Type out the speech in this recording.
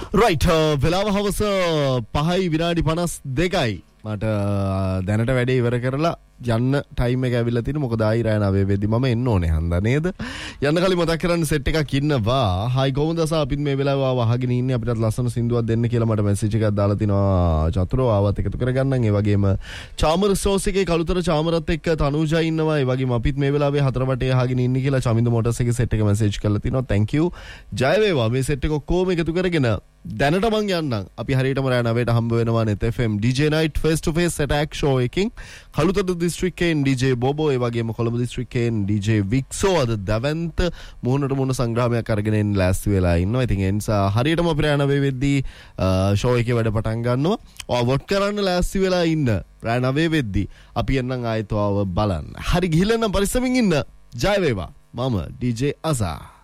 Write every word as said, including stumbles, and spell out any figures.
Right වෙලාව හවස පහයි විනාඩි පනස් දෙකයි මට දැනට වැඩේ ඉවර කරලා යන්න ටයිම් එක ඇවිල්ලා තිනු මොකද ආයි රෑ නවය වෙද්දි මම එන්න ඕනේ හන්දා නේද යන්න කලින් මතක් කරන්න සෙට් එකක් ඉන්නවා හයි කොහොමද අසා අපිත් මේ වෙලාව ආව අහගෙන ඉන්නේ අපිටත් ලස්සන සින්දුවක් දෙන්න කියලා මට මැසේජ් එකක් දාලා තිනවා චතුරෝ ආවත් එකතු කරගන්නම් ඒ වගේම චාමර සෝස් එකේ කළුතර චාමරත් එක්ක තනුජා ඉන්නවා ඒ වගේම අපිත් මේ වෙලාවේ හතර වටේ අහගෙන ඉන්නේ කියලා චමින්ද මොටර්ස් එකේ සෙට් එක මැසේජ් කරලා තිනවා thank you ජය වේවා මේ සෙට් එක ඔක්කොම එකතු කරගෙන දැනට මං යන්නම් අපි හරියටම රෑ නවයට හම්බ වෙනවා net F M D J night face to face attack show එකකින් කළුතර දිස්ත්‍රික්කයෙන් D J බෝබෝ ඒ වගේම කොළඹ දිස්ත්‍රික්කයෙන් D J වික්සෝ අද දවන්ත මුහුණට මුහුණ සංග්‍රාමයක් අරගෙන එන්න ලෑස්ති වෙලා ඉන්නවා. ඉතින් ඒ නිසා හරියටම අපි රෑ නවය වෙද්දී ෂෝ එකේ වැඩ පටන් ගන්නවා. ඔය වොට් කරන්න ලෑස්ති වෙලා ඉන්න රෑ නවය වෙද්දී අපි එන්නම් ආයෙත් ඔයව බලන්න. හරි ගිහිල්ලා නම් පරිස්සමින් ඉන්න. ජය වේවා. මම D J අසා